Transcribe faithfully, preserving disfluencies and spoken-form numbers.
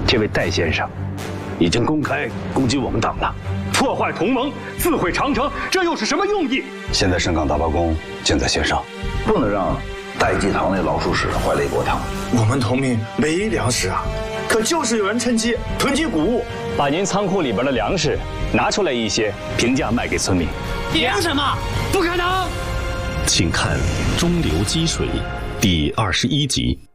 这位戴先生已经公开攻击我们党了，破坏同盟，自毁长城，这又是什么用意？ 现在盛冈大罢工箭在弦上， 不能让戴季陶那老鼠屎坏了一锅汤。 我们同民唯一粮食啊，可就是有人趁机囤积谷物， 把您仓库里边的粮食拿出来一些，平价卖给村民。 凭什么？不可能！ 请看《中流击水》第二十一集。